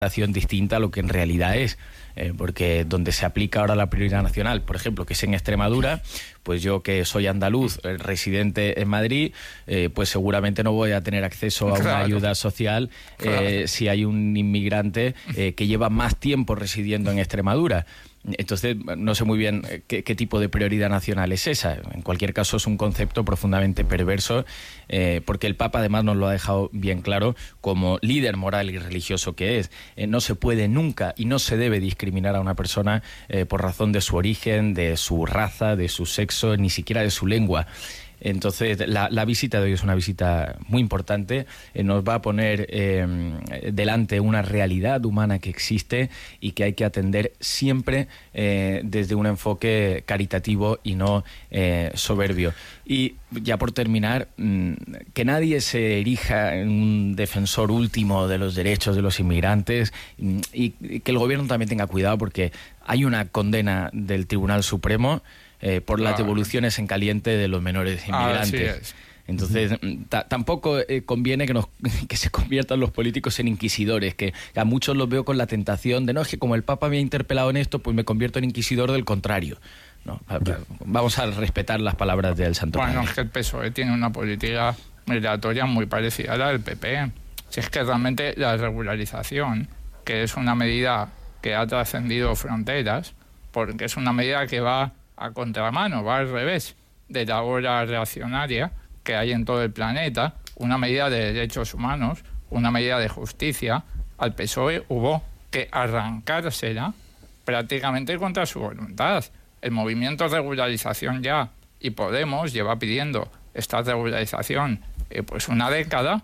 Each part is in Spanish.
distinta a lo que en realidad es, porque donde se aplica ahora la prioridad nacional, por ejemplo, que es en Extremadura, pues yo que soy andaluz, residente en Madrid, pues seguramente no voy a tener acceso a una ayuda social si hay un inmigrante que lleva más tiempo residiendo en Extremadura. Entonces, no sé muy bien qué tipo de prioridad nacional es esa. En cualquier caso, es un concepto profundamente perverso, porque el Papa además nos lo ha dejado bien claro como líder moral y religioso que es. No se puede nunca y no se debe discriminar a una persona por razón de su origen, de su raza, de su sexo, ni siquiera de su lengua. Entonces, la visita de hoy es una visita muy importante, nos va a poner delante una realidad humana que existe y que hay que atender siempre desde un enfoque caritativo y no soberbio. Y ya por terminar, que nadie se erija en un defensor último de los derechos de los inmigrantes y que el gobierno también tenga cuidado, porque hay una condena del Tribunal Supremo por las devoluciones en caliente de los menores inmigrantes. Entonces, tampoco conviene que se conviertan los políticos en inquisidores, que a muchos los veo con la tentación de, no, es que como el Papa me ha interpelado en esto, pues me convierto en inquisidor del contrario. No, vamos a respetar las palabras del Santo Padre. Bueno, es que el PSOE tiene una política migratoria muy parecida a la del PP. Si es que realmente la regularización, que es una medida que ha trascendido fronteras, porque es una medida que va a contramano, va al revés de la ola reaccionaria que hay en todo el planeta, una medida de derechos humanos, una medida de justicia, al PSOE hubo que arrancársela prácticamente contra su voluntad. El movimiento de regularización ya, y Podemos lleva pidiendo esta regularización pues una década,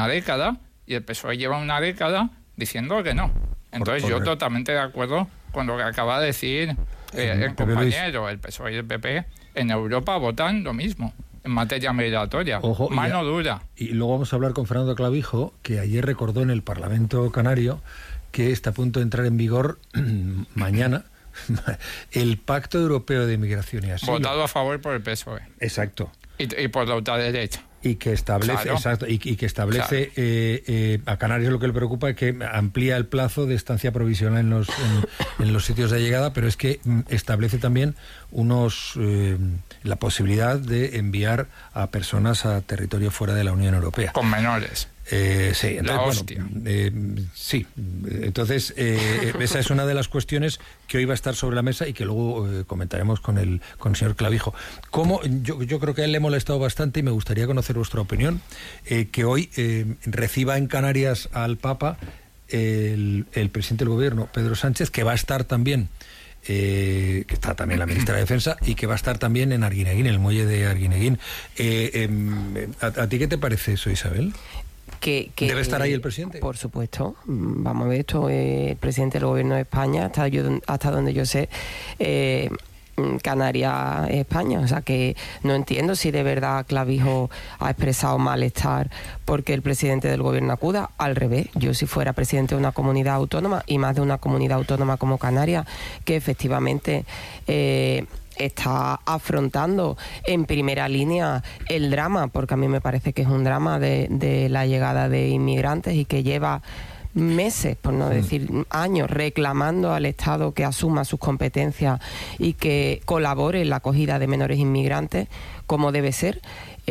y el PSOE lleva una década diciendo que no. Entonces yo totalmente de acuerdo con lo que acaba de decir el compañero. El PSOE y el PP en Europa votan lo mismo en materia migratoria. Ojo, mano dura. Y luego vamos a hablar con Fernando Clavijo, que ayer recordó en el Parlamento Canario que está a punto de entrar en vigor mañana el Pacto Europeo de Migración y Asilo. Votado a favor por el PSOE. Exacto. Y por la ultraderecha. Y que establece, a Canarias lo que le preocupa es que amplía el plazo de estancia provisional en los sitios de llegada, pero es que establece también la posibilidad de enviar a personas a territorio fuera de la Unión Europea. Con menores. Sí, entonces, sí. Entonces, esa es una de las cuestiones que hoy va a estar sobre la mesa y que luego comentaremos con el señor Clavijo. Yo creo que a él le ha molestado bastante y me gustaría conocer vuestra opinión, que hoy reciba en Canarias al Papa el presidente del gobierno, Pedro Sánchez, que va a estar también, que está también la ministra de Defensa y que va a estar también en Arguineguín, el muelle de Arguineguín. ¿A ti qué te parece eso, Isabel? ¿Debe estar ahí el presidente? Por supuesto. Vamos a ver, esto el presidente del gobierno de España, hasta donde yo sé, Canarias, España. O sea que no entiendo si de verdad Clavijo ha expresado malestar porque el presidente del gobierno acuda. Al revés, yo si fuera presidente de una comunidad autónoma, y más de una comunidad autónoma como Canarias, que efectivamente está afrontando en primera línea el drama, porque a mí me parece que es un drama de la llegada de inmigrantes y que lleva meses, por no decir años, reclamando al Estado que asuma sus competencias y que colabore en la acogida de menores inmigrantes como debe ser.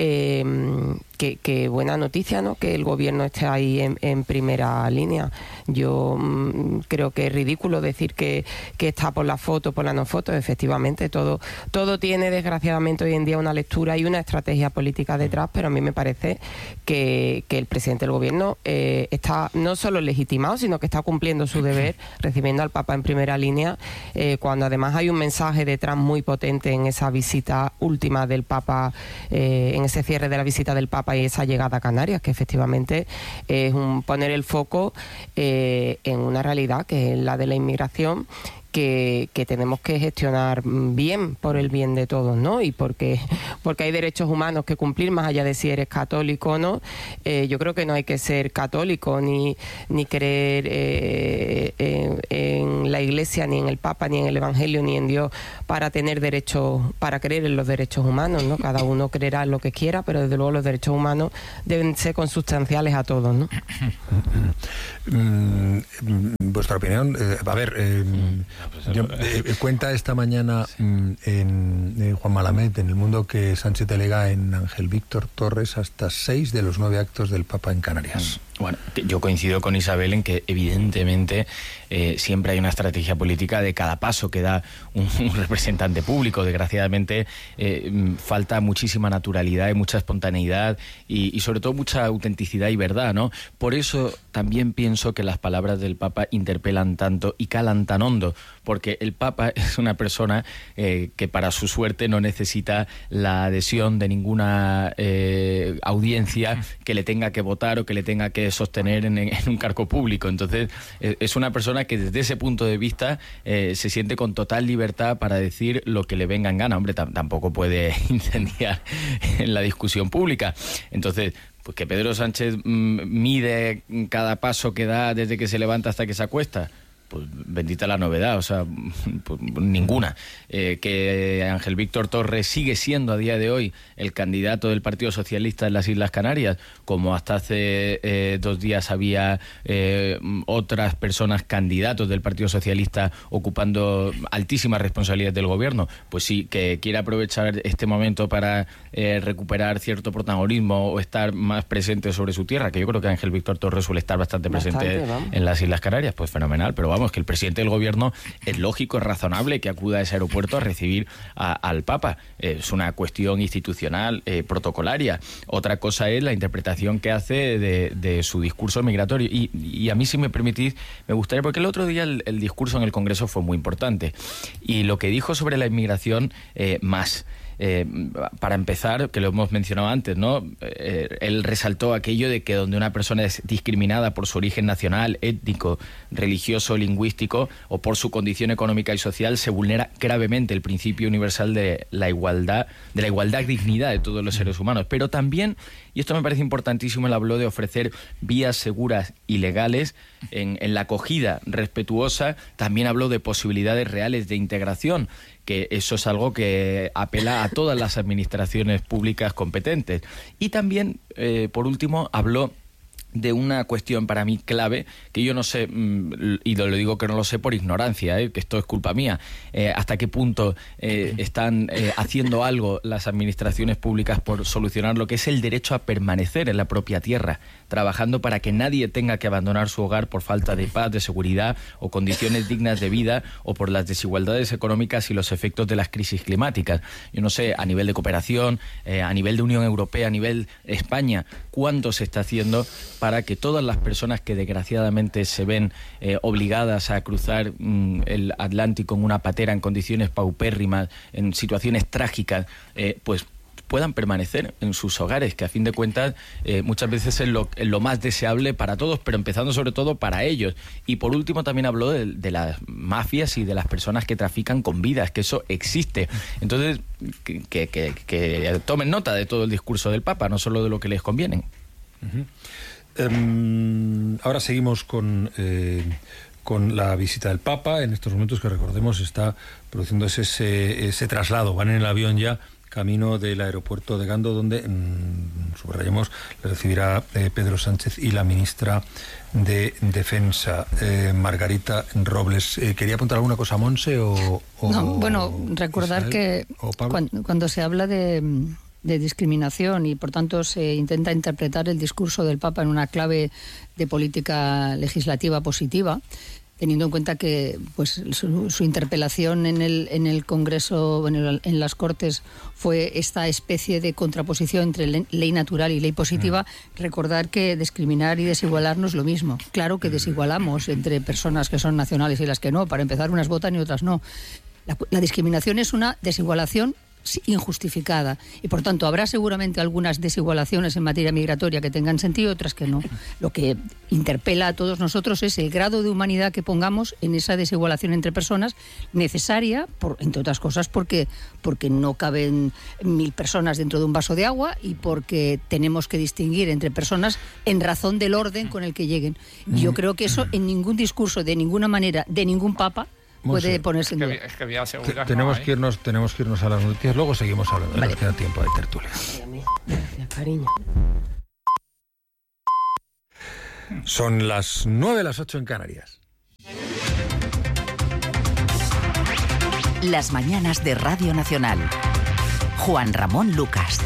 Que buena noticia, ¿no?, que el gobierno esté ahí en primera línea. Yo creo que es ridículo decir que está por la foto, por la no foto. Efectivamente, todo tiene desgraciadamente hoy en día una lectura y una estrategia política detrás, pero a mí me parece que el presidente del gobierno está no solo legitimado, sino que está cumpliendo su deber, recibiendo al Papa en primera línea, cuando además hay un mensaje detrás muy potente en esa visita última del Papa, en ese cierre de la visita del Papa y esa llegada a Canarias, que efectivamente es poner el foco en una realidad que es la de la inmigración, que tenemos que gestionar bien por el bien de todos, ¿no? Y porque hay derechos humanos que cumplir más allá de si eres católico o no. Yo creo que no hay que ser católico ni creer en la Iglesia, ni en el Papa, ni en el Evangelio, ni en Dios para tener derechos, para creer en los derechos humanos, ¿no? Cada uno creerá en lo que quiera, pero desde luego los derechos humanos deben ser consustanciales a todos, ¿no? Vuestra opinión, cuenta esta mañana en Juan Malamed, en El Mundo, que Sánchez delega en Ángel Víctor Torres hasta 6 de los 9 actos del Papa en Canarias. Bueno, yo coincido con Isabel en que evidentemente siempre hay una estrategia política de cada paso que da un representante público. Desgraciadamente falta muchísima naturalidad y mucha espontaneidad y sobre todo mucha autenticidad y verdad, ¿no? Por eso también pienso que las palabras del Papa interpelan tanto y calan tan hondo, porque el Papa es una persona que para su suerte no necesita la adhesión de ninguna audiencia que le tenga que votar o que le tenga que sostener en un cargo público. Entonces es una persona que desde ese punto de vista se siente con total libertad para decir lo que le venga en gana. Hombre, tampoco puede incendiar en la discusión pública. Entonces, pues que Pedro Sánchez mide cada paso que da desde que se levanta hasta que se acuesta, pues bendita la novedad, o sea, pues ninguna. Que Ángel Víctor Torres sigue siendo a día de hoy el candidato del Partido Socialista en las Islas Canarias, como hasta hace 2 días había otras personas candidatos del Partido Socialista ocupando altísimas responsabilidades del gobierno, pues sí, que quiere aprovechar este momento para recuperar cierto protagonismo o estar más presente sobre su tierra, que yo creo que Ángel Víctor Torres suele estar bastante presente en las Islas Canarias, pues fenomenal, pero vamos, que el presidente del gobierno es lógico, es razonable que acuda a ese aeropuerto a recibir al Papa. Es una cuestión institucional, protocolaria. Otra cosa es la interpretación que hace de su discurso migratorio. Y a mí, si me permitís, me gustaría, porque el otro día el discurso en el Congreso fue muy importante. Y lo que dijo sobre la inmigración, más. Para empezar, que lo hemos mencionado antes, ¿no? Él resaltó aquello de que donde una persona es discriminada por su origen nacional, étnico, religioso, lingüístico o por su condición económica y social, se vulnera gravemente el principio universal de la igualdad y dignidad de todos los seres humanos. Pero también, y esto me parece importantísimo, él habló de ofrecer vías seguras y legales en la acogida respetuosa. También habló de posibilidades reales de integración, que eso es algo que apela a todas las administraciones públicas competentes. Y también, por último, habló de una cuestión para mí clave, que yo no sé, y lo digo que no lo sé por ignorancia, que esto es culpa mía, hasta qué punto están haciendo algo las administraciones públicas por solucionar lo que es el derecho a permanecer en la propia tierra, trabajando para que nadie tenga que abandonar su hogar por falta de paz, de seguridad o condiciones dignas de vida, o por las desigualdades económicas y los efectos de las crisis climáticas. Yo no sé, a nivel de cooperación, a nivel de Unión Europea, a nivel España, cuánto se está haciendo para que todas las personas que desgraciadamente se ven obligadas a cruzar el Atlántico en una patera en condiciones paupérrimas, en situaciones trágicas, pues puedan permanecer en sus hogares, que a fin de cuentas muchas veces es lo más deseable para todos, pero empezando sobre todo para ellos. Y por último también habló de las mafias y de las personas que trafican con vidas, que eso existe. Entonces, que tomen nota de todo el discurso del Papa, no solo de lo que les conviene. Ahora seguimos con la visita del Papa. En estos momentos, que recordemos, está produciéndose ese traslado. Van en el avión ya camino del aeropuerto de Gando, donde, subrayemos, le recibirá Pedro Sánchez y la ministra de Defensa, Margarita Robles. ¿Quería apuntar alguna cosa, Monse? No, bueno, recordar Isabel, que cuando se habla de discriminación y por tanto se intenta interpretar el discurso del Papa en una clave de política legislativa positiva, teniendo en cuenta que pues su interpelación en el Congreso, en las Cortes, fue esta especie de contraposición entre ley natural y ley positiva. Recordar que discriminar y desigualar no es lo mismo. Claro que desigualamos entre personas que son nacionales y las que no. Para empezar, unas votan y otras no. La discriminación es una desigualación injustificada. Y por tanto habrá seguramente algunas desigualaciones en materia migratoria que tengan sentido, otras que no. Lo que interpela a todos nosotros es el grado de humanidad que pongamos en esa desigualación entre personas, necesaria, entre otras cosas, porque no caben 1000 personas dentro de un vaso de agua y porque tenemos que distinguir entre personas en razón del orden con el que lleguen. Yo creo que eso en ningún discurso, de ninguna manera, de ningún papa, puede ponerse en duda. Es que vía segura tenemos que irnos a las noticias, luego seguimos hablando. Vale. Nos queda tiempo de tertulia. Gracias, cariño. Son las 9, las 8 en Canarias. Las mañanas de Radio Nacional. Juan Ramón Lucas.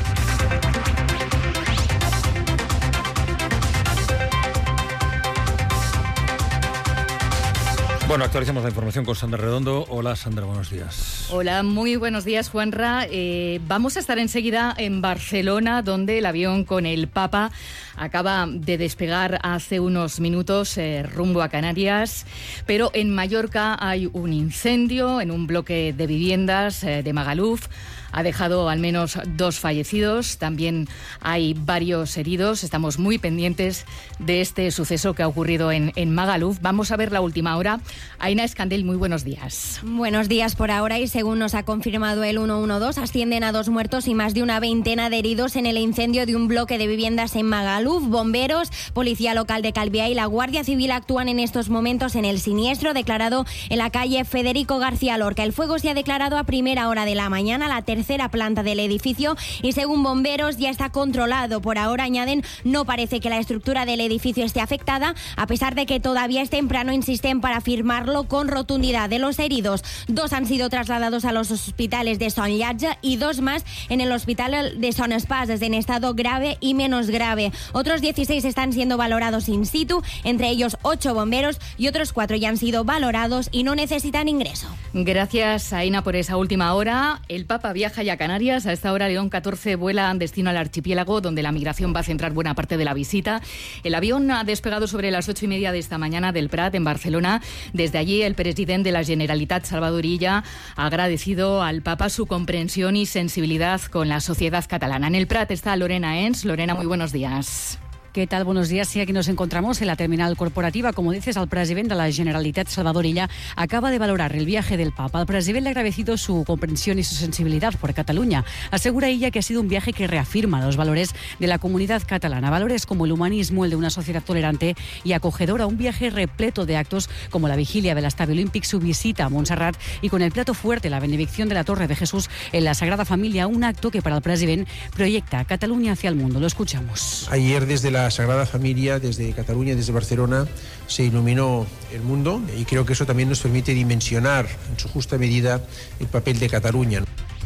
Bueno, actualizamos la información con Sandra Redondo. Hola, Sandra, buenos días. Hola, muy buenos días, Juanra. Vamos a estar enseguida en Barcelona, donde el avión con el Papa acaba de despegar hace unos minutos rumbo a Canarias. Pero en Mallorca hay un incendio en un bloque de viviendas de Magaluf. Ha dejado al menos 2 fallecidos, también hay varios heridos. Estamos muy pendientes de este suceso que ha ocurrido en Magaluf. Vamos a ver la última hora. Aina Escandel, muy buenos días. Buenos días por ahora, y según nos ha confirmado el 112, ascienden a 2 muertos y más de una veintena de heridos en el incendio de un bloque de viviendas en Magaluf. Bomberos, Policía Local de Calviá y la Guardia Civil actúan en estos momentos en el siniestro declarado en la calle Federico García Lorca. El fuego se ha declarado a primera hora de la mañana, la tercera planta del edificio, y según bomberos ya está controlado. Por ahora, añaden, no parece que la estructura del edificio esté afectada, a pesar de que todavía es temprano. Insisten para afirmarlo con rotundidad. De los heridos, 2 han sido trasladados a los hospitales de Son Llatge y 2 más en el hospital de Son Espases, en estado grave y menos grave. Otros 16 están siendo valorados in situ, entre ellos 8 bomberos, y otros 4 ya han sido valorados y no necesitan ingreso. Gracias, Aina, por esa última hora. El Papa viaja ya a Canarias. A esta hora, León 14 vuela en destino al archipiélago, donde la migración va a centrar buena parte de la visita. El avión ha despegado sobre las 8:30 de esta mañana del Prat, en Barcelona. Desde allí, el presidente de la Generalitat, Salvador Illa, ha agradecido al Papa su comprensión y sensibilidad con la sociedad catalana. En el Prat está Lorena Ens. Lorena, muy buenos días. ¿Qué tal? Buenos días. Sí, aquí nos encontramos en la terminal corporativa. Como dices, el presidente de la Generalitat, Salvador Illa, acaba de valorar el viaje del Papa. El presidente le ha agradecido su comprensión y su sensibilidad por Cataluña. Asegura Illa que ha sido un viaje que reafirma los valores de la comunidad catalana. Valores como el humanismo, el de una sociedad tolerante y acogedora. Un viaje repleto de actos como la vigilia del Estadio Olímpic, su visita a Montserrat y con el plato fuerte, la benedicción de la Torre de Jesús en la Sagrada Familia. Un acto que para el presidente proyecta Cataluña hacia el mundo. Lo escuchamos. Ayer desde la Sagrada Familia, desde Cataluña, desde Barcelona, se iluminó el mundo, y creo que eso también nos permite dimensionar en su justa medida el papel de Cataluña.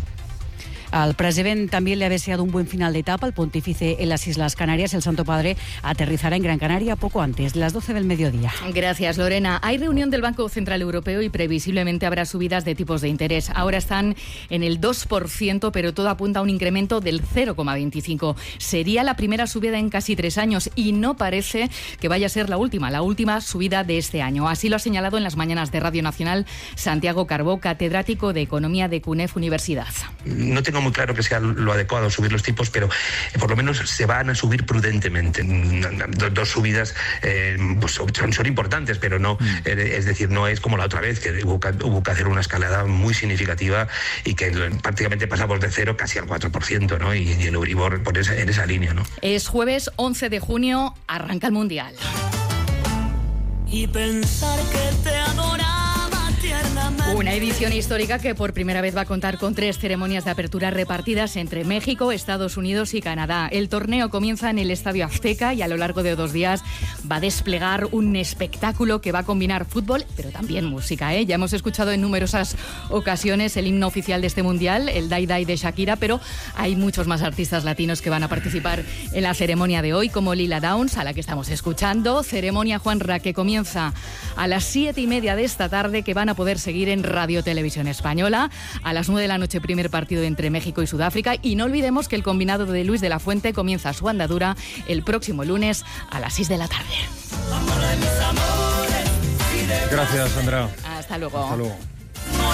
Al presidente también le ha deseado un buen final de etapa. El pontífice en las Islas Canarias, el Santo Padre, aterrizará en Gran Canaria poco antes de las 12 del mediodía. Gracias, Lorena. Hay reunión del Banco Central Europeo y previsiblemente habrá subidas de tipos de interés. Ahora están en el 2%, pero todo apunta a un incremento del 0,25. Sería la primera subida en casi 3 años y no parece que vaya a ser la última subida de este año. Así lo ha señalado en las mañanas de Radio Nacional Santiago Carbó, catedrático de Economía de CUNEF Universidad. No tengo muy claro que sea lo adecuado subir los tipos, pero por lo menos se van a subir prudentemente. 2 subidas pues son importantes, pero no, es decir, no es como la otra vez, que hubo que hacer una escalada muy significativa y que prácticamente pasamos de 0 casi al 4%, ¿no? Y el Euribor en esa línea, ¿no? Es jueves 11 de junio, arranca el Mundial. Y pensar que te adoraba tiernamente. Una edición histórica que por primera vez va a contar con 3 ceremonias de apertura repartidas entre México, Estados Unidos y Canadá. El torneo comienza en el Estadio Azteca y a lo largo de 2 días va a desplegar un espectáculo que va a combinar fútbol, pero también música, ¿eh? Ya hemos escuchado en numerosas ocasiones el himno oficial de este Mundial, el Dai Dai de Shakira, pero hay muchos más artistas latinos que van a participar en la ceremonia de hoy, como Lila Downs, a la que estamos escuchando. Ceremonia, Juanra, que comienza a las 7:30 de esta tarde, que van a poder seguir en Radio Televisión Española. A las 9 de la noche, primer partido entre México y Sudáfrica. Y no olvidemos que el combinado de Luis de la Fuente comienza su andadura el próximo lunes a las 6 de la tarde. Gracias, Sandra. Hasta luego. Hasta luego.